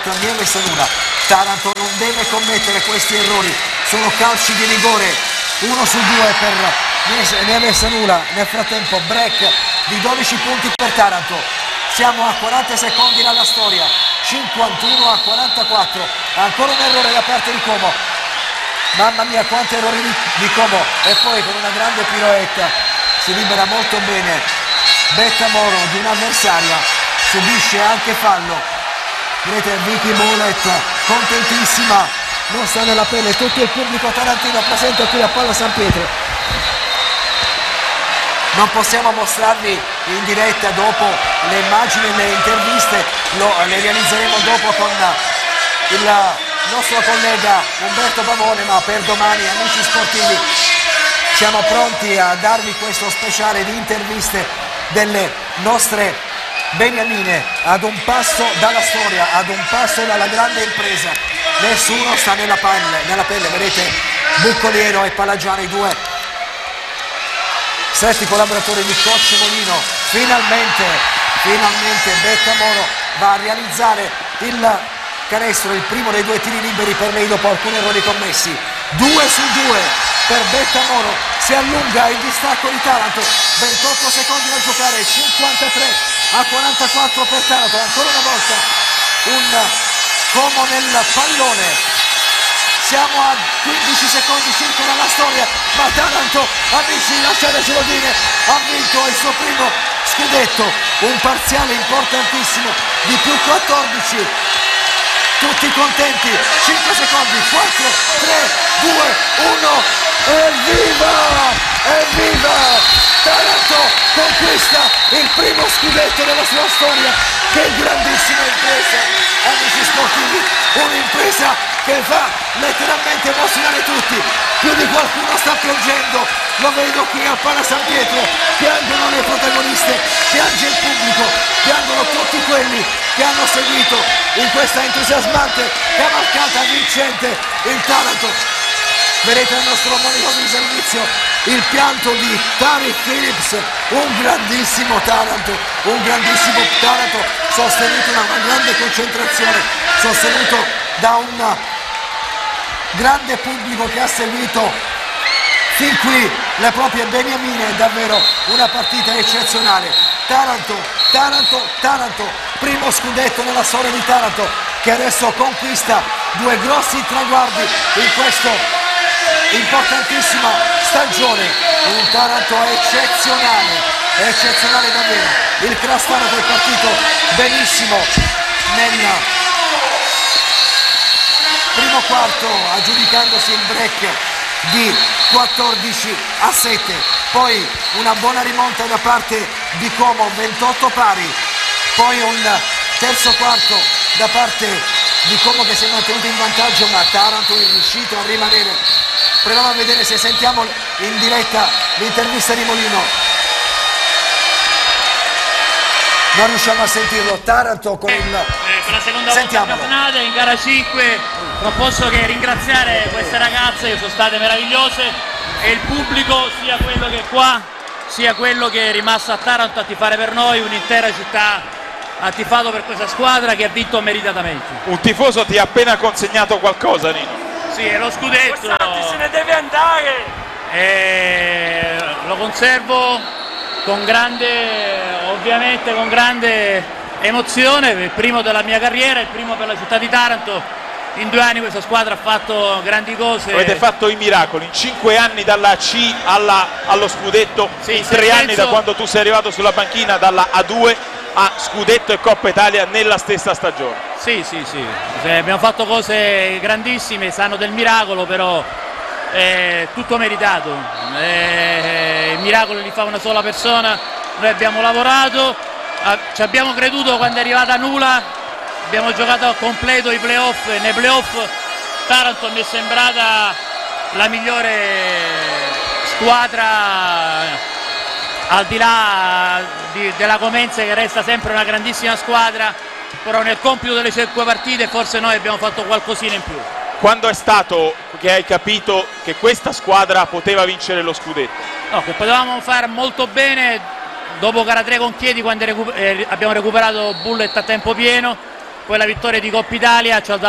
Taranto Nieve Sanula. Taranto non deve commettere questi errori, sono calci di rigore, 1 su 2 per Nieve Sanula. Nel frattempo break di 12 punti per Taranto, siamo a 40 secondi dalla storia, 51 a 44, ancora un errore da parte di Como, mamma mia quanti errori di Como, e poi con una grande piroetta si libera molto bene Betta Moro di un'avversaria, subisce anche fallo. Vedete Vicky Molet contentissima, non sta nella pelle, tutto il pubblico tarantino presente qui a Palla San Pietro. Non possiamo mostrarvi in diretta dopo le immagini e le interviste, le realizzeremo dopo con il nostro collega Umberto Pavone, ma per domani, amici sportivi, siamo pronti a darvi questo speciale di interviste delle nostre beniamine, ad un passo dalla storia, ad un passo dalla grande impresa. Nessuno sta nella pelle, vedete Buccoliero e Palagiani, due stretti collaboratori di coach Molino. Finalmente Betta Moro va a realizzare il canestro, il primo dei due tiri liberi per lei dopo alcuni errori commessi. 2 su 2 per Betta Moro, si allunga il distacco di Taranto, 28 secondi da giocare, 53 a 44 per Taranto. Ancora una volta un Como nel pallone. Siamo a 15 secondi circa dalla storia, ma Taranto, amici, lasciatecelo dire, ha vinto il suo primo scudetto, un parziale importantissimo di più 14. Tutti contenti, 5 secondi, 4, 3, 2, 1, evviva! Evviva! Taranto conquista il primo scudetto della sua storia, che grandissima impresa, amici sportivi, un'impresa che fa letteralmente emozionare tutti, più di qualcuno sta piangendo, lo vedo qui a Palla San Pietro, piangono le protagoniste, piange il pubblico, piangono tutti quelli che hanno seguito in questa entusiasmante cavalcata vincente il Taranto. Vedete il nostro monitor di servizio, il pianto di Tari Phillips, un grandissimo Taranto sostenuto da una grande concentrazione, sostenuto da un grande pubblico che ha seguito fin qui le proprie beniamine. Davvero una partita eccezionale. Taranto, primo scudetto nella storia di Taranto, che adesso conquista due grossi traguardi in questa importantissima stagione. Un Taranto eccezionale davvero. Il Cras Taranto è partito benissimo nel primo quarto, aggiudicandosi il break di 14 a 7, poi una buona rimonta da parte di Como, 28 pari, poi un terzo quarto da parte di Como che si è mantenuto in vantaggio, ma Taranto è riuscito a rimanere. Proviamo a vedere se sentiamo in diretta l'intervista di Molino. Non riusciamo a sentirlo. Taranto con il... per la seconda volta campionata in gara 5 non posso che ringraziare queste ragazze che sono state meravigliose, e il pubblico, sia quello che è qua sia quello che è rimasto a Taranto a tifare per noi. Un'intera città ha tifato per questa squadra che ha vinto meritatamente. Un tifoso ti ha appena consegnato qualcosa, Nino. Sì, è lo scudetto. Se ne deve andare. Lo conservo con ovviamente con grande emozione, il primo della mia carriera, il primo per la città di Taranto. In 2 anni questa squadra ha fatto grandi cose. Avete fatto i miracoli, in 5 anni dalla C allo scudetto, sì, in 3 anni da quando tu sei arrivato sulla panchina, dalla A2 a scudetto e Coppa Italia nella stessa stagione. Sì, abbiamo fatto cose grandissime, sanno del miracolo, però è tutto meritato. Il miracolo li fa una sola persona, noi abbiamo lavorato, ci abbiamo creduto quando è arrivata Nula, abbiamo giocato a completo i playoff, e nei playoff Taranto mi è sembrata la migliore squadra, al di là della Comenze che resta sempre una grandissima squadra, però nel compito delle 5 partite forse noi abbiamo fatto qualcosina in più. Quando è stato che hai capito che questa squadra poteva vincere lo scudetto? No, che potevamo fare molto bene dopo gara 3 con Chieti, quando abbiamo recuperato Bullet a tempo pieno, poi la vittoria di Coppa Italia ci ha dato